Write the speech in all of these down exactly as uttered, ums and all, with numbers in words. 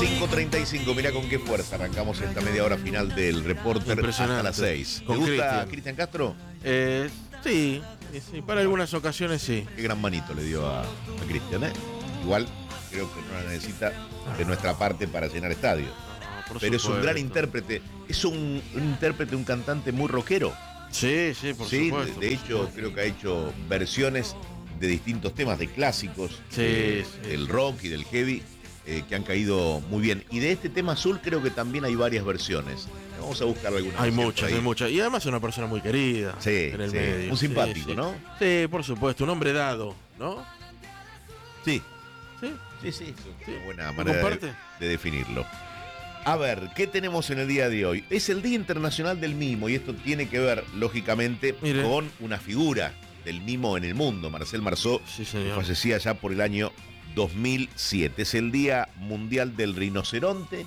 cinco treinta y cinco, mira con qué fuerza arrancamos esta media hora final del Reporter hasta las seis. ¿Te Con gusta Cristian Castro? Eh, sí, sí, para algunas ocasiones sí. Qué gran manito le dio a, a Cristian, ¿eh? Igual creo que no la necesita de nuestra parte para llenar estadios. No, pero supuesto. Es un gran intérprete. Es un, un intérprete, un cantante muy rockero. Sí, sí, por sí, supuesto. De, de por hecho, supuesto. creo que ha hecho versiones de distintos temas, de clásicos, Sí, eh, sí. del rock y del heavy, eh, que han caído muy bien. Y de este tema azul creo que también hay varias versiones. Vamos a buscar algunas. Hay versiones muchas, ahí. hay muchas. Y además es una persona muy querida. Sí, en el sí, medio. un simpático, Sí, sí. ¿no? Sí, por supuesto, un hombre dado, ¿no? Sí, Sí. sí, sí, es Sí. una buena ¿Lo manera de, comparte? de definirlo. A ver, ¿qué tenemos en el día de hoy? Es el Día Internacional del Mimo y esto tiene que ver, lógicamente, Mire. con una figura del mimo en el mundo. Marcel Marceau Sí, señor. fallecía ya por el año dos mil siete. Es el Día Mundial del Rinoceronte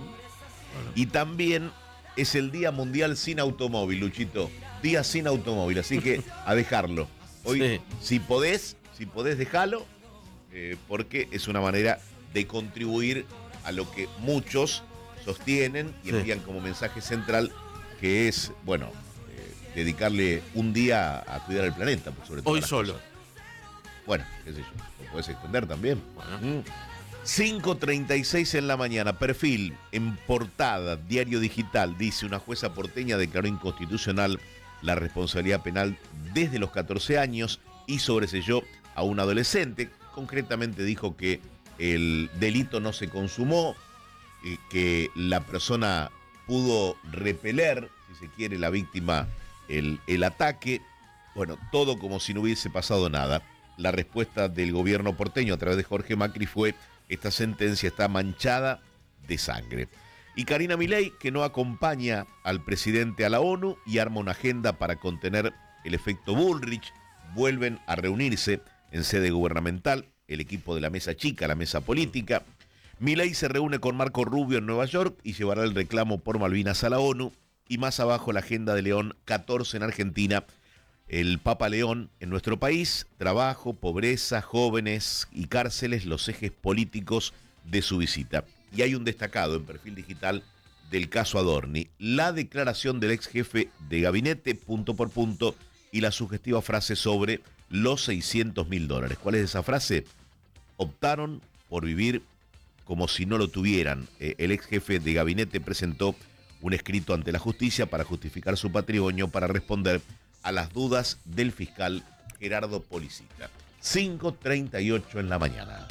y también es el Día Mundial sin automóvil, Luchito. Día sin automóvil, así que a dejarlo. Hoy, Sí. si podés, si podés dejarlo, eh, porque es una manera de contribuir a lo que muchos sostienen y Sí. envían como mensaje central, que es, bueno, eh, dedicarle un día a, a cuidar el planeta, por sobre todo. Hoy solo. Bueno, qué sé yo, lo puedes extender también. Bueno. Mm. cinco treinta y seis en la mañana, perfil en portada, diario digital, dice: una jueza porteña declaró inconstitucional la responsabilidad penal desde los catorce años y sobreseyó a un adolescente. Concretamente dijo que el delito no se consumó, eh, que la persona pudo repeler, si se quiere, la víctima, el, el ataque. Bueno, todo como si no hubiese pasado nada. La respuesta del gobierno porteño a través de Jorge Macri fue: esta sentencia está manchada de sangre. Y Karina Milei, que no acompaña al presidente a la ONU y arma una agenda para contener el efecto Bullrich, vuelven a reunirse en sede gubernamental, el equipo de la mesa chica, la mesa política. Milei se reúne con Marco Rubio en Nueva York y llevará el reclamo por Malvinas a la ONU. Y más abajo la agenda de León catorce en Argentina. El Papa León en nuestro país, trabajo, pobreza, jóvenes y cárceles, los ejes políticos de su visita. Y hay un destacado en perfil digital del caso Adorni, la declaración del ex jefe de gabinete, punto por punto, y la sugestiva frase sobre los seiscientos mil dólares. ¿Cuál es esa frase? Optaron por vivir como si no lo tuvieran. Eh, el ex jefe de gabinete presentó un escrito ante la justicia para justificar su patrimonio, para responder a las dudas del fiscal Gerardo Policita. cinco treinta y ocho en la mañana.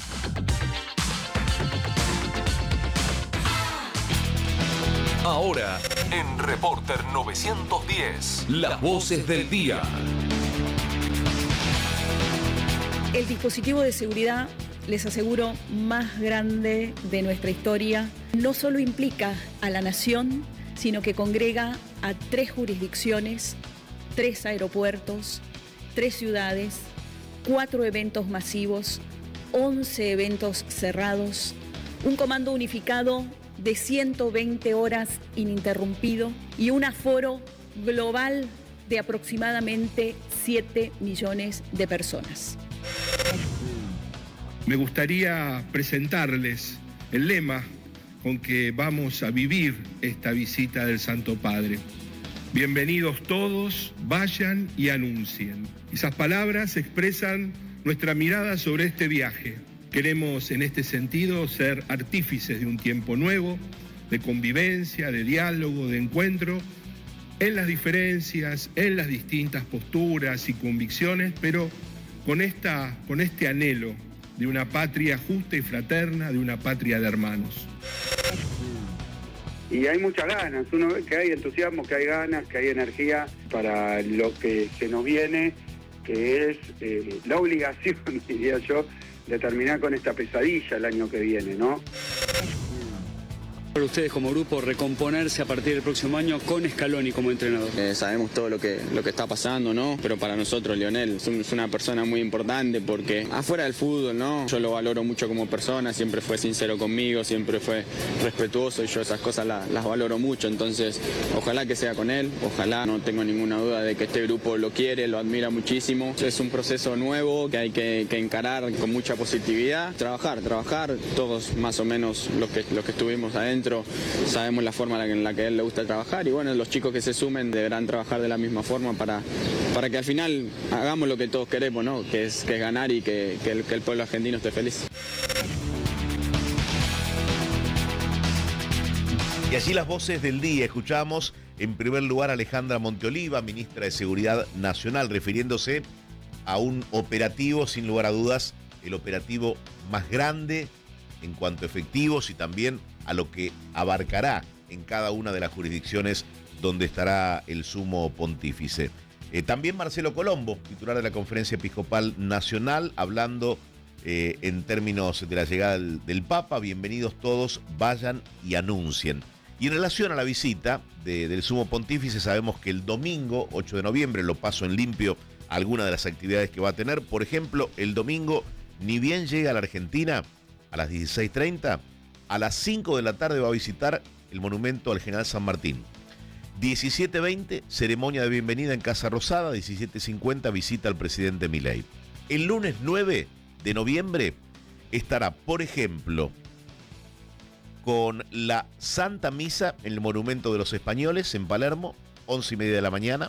Ahora, en Reporter novecientos diez, las voces del día. El dispositivo de seguridad, les aseguro, más grande de nuestra historia, no solo implica a la nación, sino que congrega a tres jurisdicciones, tres aeropuertos, tres ciudades, cuatro eventos masivos, once eventos cerrados, un comando unificado de ciento veinte horas ininterrumpido y un aforo global de aproximadamente siete millones de personas. Me gustaría presentarles el lema con que vamos a vivir esta visita del Santo Padre. Bienvenidos todos, vayan y anuncien. Esas palabras expresan nuestra mirada sobre este viaje. Queremos en este sentido ser artífices de un tiempo nuevo, de convivencia, de diálogo, de encuentro, en las diferencias, en las distintas posturas y convicciones, pero con, esta, con este anhelo de una patria justa y fraterna, de una patria de hermanos. Y hay muchas ganas, uno ve que hay entusiasmo, que hay ganas, que hay energía para lo que se nos viene, que es eh, la obligación, diría yo, de terminar con esta pesadilla el año que viene, ¿no? Para ustedes como grupo recomponerse a partir del próximo año con Scaloni como entrenador. Eh, sabemos todo lo que, lo que está pasando, ¿no? Pero para nosotros Lionel es, un, es una persona muy importante porque afuera del fútbol, ¿no? Yo lo valoro mucho como persona, siempre fue sincero conmigo, siempre fue respetuoso y yo esas cosas la, las valoro mucho. Entonces, ojalá que sea con él, ojalá, no tengo ninguna duda de que este grupo lo quiere, lo admira muchísimo. Es un proceso nuevo que hay que, que encarar con mucha positividad. Trabajar, trabajar, todos más o menos los que, los que estuvimos adentro sabemos la forma en la que a él le gusta trabajar y bueno, los chicos que se sumen deberán trabajar de la misma forma para, para que al final hagamos lo que todos queremos, ¿no? Que es, que es ganar y que, que, el, que el pueblo argentino esté feliz. Y allí las voces del día. Escuchamos en primer lugar a Alejandra Monteoliva, ministra de Seguridad Nacional, refiriéndose a un operativo, sin lugar a dudas, el operativo más grande en cuanto a efectivos y también a lo que abarcará en cada una de las jurisdicciones donde estará el sumo pontífice. Eh, también Marcelo Colombo, titular de la Conferencia Episcopal Nacional, hablando eh, en términos de la llegada del, del Papa. Bienvenidos todos, vayan y anuncien. Y en relación a la visita de, del sumo pontífice, sabemos que el domingo ocho de noviembre, lo paso en limpio, algunas de las actividades que va a tener. Por ejemplo, el domingo, ni bien llega a la Argentina, a las dieciséis treinta, a las cinco de la tarde va a visitar el monumento al General San Martín. diecisiete veinte, ceremonia de bienvenida en Casa Rosada. diecisiete cincuenta, visita al presidente Milei. El lunes nueve de noviembre estará, por ejemplo, con la Santa Misa en el Monumento de los Españoles en Palermo, once y media de la mañana.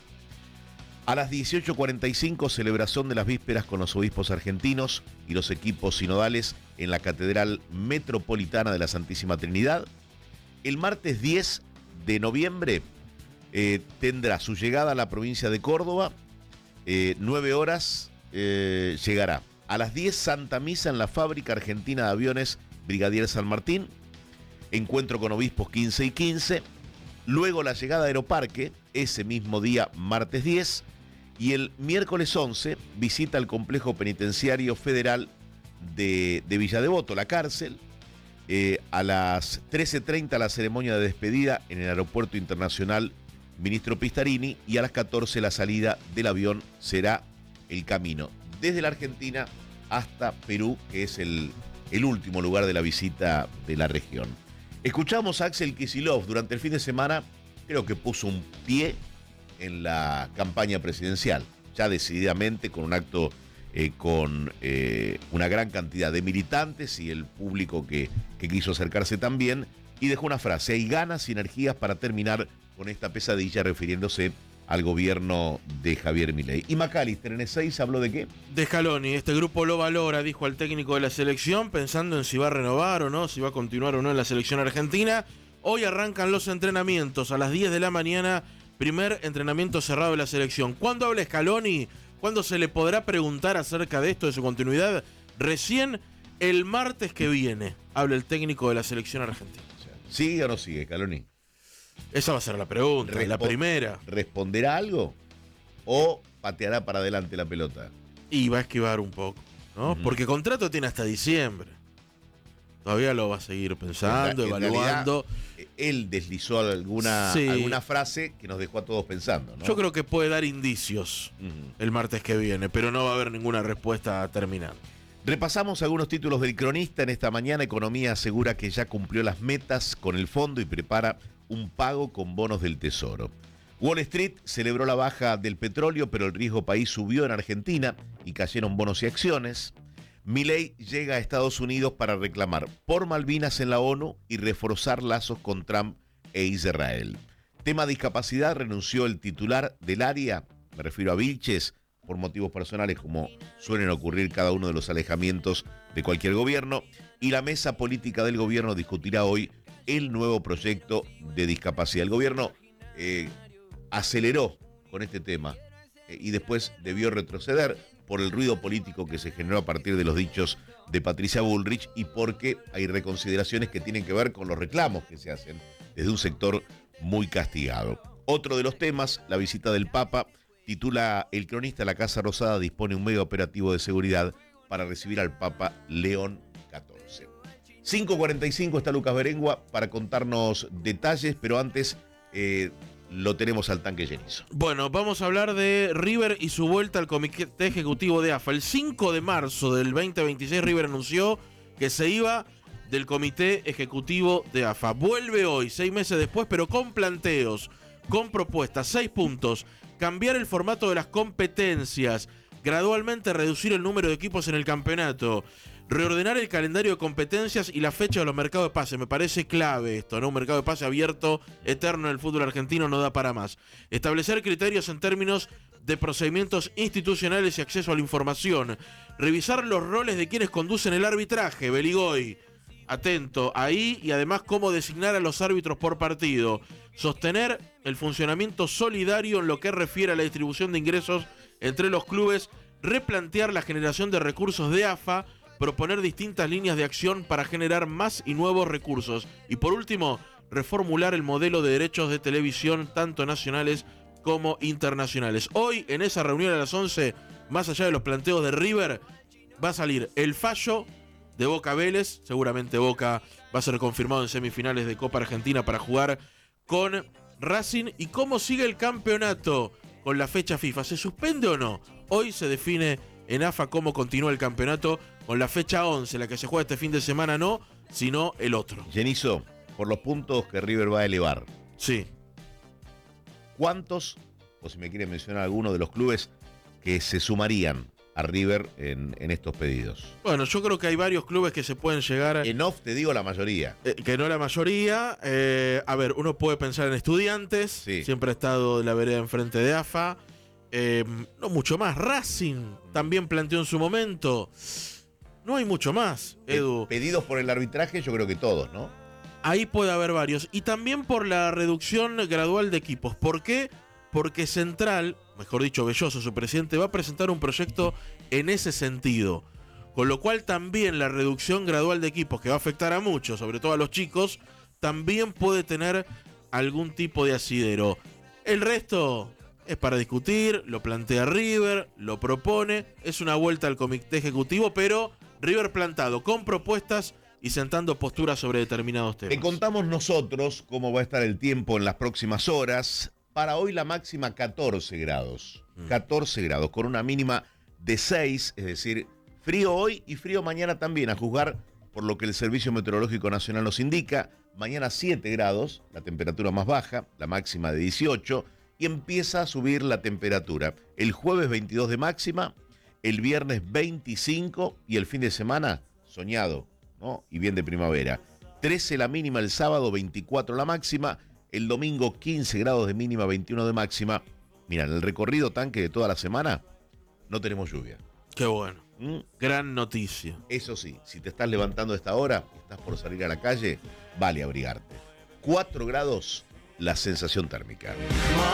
A las dieciocho cuarenta y cinco, celebración de las vísperas con los obispos argentinos y los equipos sinodales en la Catedral Metropolitana de la Santísima Trinidad. El martes diez de noviembre eh, tendrá su llegada a la provincia de Córdoba. Eh, nueve horas eh, llegará. A las diez, Santa Misa en la Fábrica Argentina de Aviones Brigadier San Martín. Encuentro con obispos quince y quince. Luego la llegada a Aeroparque, ese mismo día, martes diez. Y el miércoles once, visita al complejo penitenciario federal de, de Villa Devoto, la cárcel. Eh, a las trece treinta, la ceremonia de despedida en el Aeropuerto Internacional Ministro Pistarini. Y a las catorce, la salida del avión será el camino desde la Argentina hasta Perú, que es el, el último lugar de la visita de la región. Escuchamos a Axel Kicillof durante el fin de semana, creo que puso un pie en la campaña presidencial, ya decididamente con un acto eh, con eh, una gran cantidad de militantes y el público que, que quiso acercarse también, y dejó una frase: hay ganas y energías para terminar con esta pesadilla, refiriéndose al gobierno de Javier Milei. Y Macalister en Ezeiza habló de qué? De Scaloni. Este grupo lo valora, dijo al técnico de la selección, pensando en si va a renovar o no, si va a continuar o no en la selección argentina. Hoy arrancan los entrenamientos a las diez de la mañana, primer entrenamiento cerrado de la selección. ¿Cuándo habla Scaloni? ¿Cuándo se le podrá preguntar acerca de esto, de su continuidad? Recién el martes que viene habla el técnico de la selección argentina. ¿Sigue o no sigue, Scaloni? Esa va a ser la pregunta, Respo- la primera. ¿Responderá algo o pateará para adelante la pelota? Y va a esquivar un poco, ¿no? Uh-huh. Porque contrato tiene hasta diciembre. Todavía lo va a seguir pensando, en evaluando. Realidad, él deslizó alguna, sí. alguna frase que nos dejó a todos pensando, ¿no? Yo creo que puede dar indicios uh-huh. el martes que viene, pero no va a haber ninguna respuesta terminal. Repasamos algunos títulos del Cronista en esta mañana. Economía asegura que ya cumplió las metas con el fondo y prepara un pago con bonos del Tesoro. Wall Street celebró la baja del petróleo, pero el riesgo país subió en Argentina y cayeron bonos y acciones. Milei llega a Estados Unidos para reclamar por Malvinas en la ONU y reforzar lazos con Trump e Israel. Tema discapacidad, renunció el titular del área, me refiero a Vilches, por motivos personales, como suelen ocurrir cada uno de los alejamientos de cualquier gobierno. Y la mesa política del gobierno discutirá hoy el nuevo proyecto de discapacidad. El gobierno eh, aceleró con este tema eh, y después debió retroceder por el ruido político que se generó a partir de los dichos de Patricia Bullrich y porque hay reconsideraciones que tienen que ver con los reclamos que se hacen desde un sector muy castigado. Otro de los temas, la visita del Papa. Titula el Cronista: la Casa Rosada dispone un mega operativo de seguridad para recibir al Papa León catorce. cinco cuarenta y cinco está Lucas Berengua para contarnos detalles, pero antes eh, lo tenemos al tanque Genizo. Bueno, vamos a hablar de River y su vuelta al comité ejecutivo de A F A. El cinco de marzo del veinte veintiséis River anunció que se iba del comité ejecutivo de A F A. Vuelve hoy, seis meses después, pero con planteos, con propuestas, seis puntos, cambiar el formato de las competencias, gradualmente reducir el número de equipos en el campeonato, reordenar el calendario de competencias y la fecha de los mercados de pase. Me parece clave esto, ¿no? Un mercado de pase abierto, eterno en el fútbol argentino, no da para más. Establecer criterios en términos de procedimientos institucionales y acceso a la información. Revisar los roles de quienes conducen el arbitraje. Beligoy, atento ahí, y además cómo designar a los árbitros por partido. Sostener el funcionamiento solidario en lo que refiere a la distribución de ingresos entre los clubes. Replantear la generación de recursos de A F A. Proponer distintas líneas de acción para generar más y nuevos recursos. Y por último, reformular el modelo de derechos de televisión, tanto nacionales como internacionales. Hoy, en esa reunión a las once, más allá de los planteos de River, va a salir el fallo de Boca Vélez. Seguramente Boca va a ser confirmado en semifinales de Copa Argentina para jugar con Racing. ¿Y cómo sigue el campeonato con la fecha FIFA? ¿Se suspende o no? Hoy se define en A F A cómo continúa el campeonato con la fecha once, la que se juega este fin de semana, no, sino el otro. Genizo, por los puntos que River va a elevar. Sí. ¿Cuántos, o si me quiere mencionar alguno de los clubes que se sumarían a River en, en estos pedidos? Bueno, yo creo que hay varios clubes que se pueden llegar... En off te digo la mayoría. Eh, que no la mayoría. Eh, a ver, uno puede pensar en Estudiantes, sí. Siempre ha estado de la vereda enfrente de A F A. Eh, no mucho más. Racing también planteó en su momento. No hay mucho más, Edu. Pedidos por el arbitraje, yo creo que todos, ¿no? Ahí puede haber varios. Y también por la reducción gradual de equipos. ¿Por qué? Porque Central, mejor dicho, Belloso, su presidente, va a presentar un proyecto en ese sentido. Con lo cual también la reducción gradual de equipos, que va a afectar a muchos, sobre todo a los chicos, también puede tener algún tipo de asidero. El resto es para discutir, lo plantea River, lo propone, es una vuelta al comité ejecutivo, pero River plantado con propuestas y sentando posturas sobre determinados temas. Te contamos nosotros cómo va a estar el tiempo en las próximas horas. Para hoy la máxima catorce grados. Mm. catorce grados, con una mínima de seis, es decir, frío hoy y frío mañana también, a juzgar por lo que el Servicio Meteorológico Nacional nos indica. Mañana siete grados, la temperatura más baja, la máxima de dieciocho, y empieza a subir la temperatura. El jueves veintidós de máxima, el viernes veinticinco y el fin de semana soñado, ¿no? Y bien de primavera. trece la mínima el sábado, veinticuatro la máxima. El domingo quince grados de mínima, veintiuno de máxima. Mira, en el recorrido tanque de toda la semana no tenemos lluvia. Qué bueno. ¿Mm? Gran noticia. Eso sí, si te estás levantando a esta hora y estás por salir a la calle, vale abrigarte. cuatro grados la sensación térmica.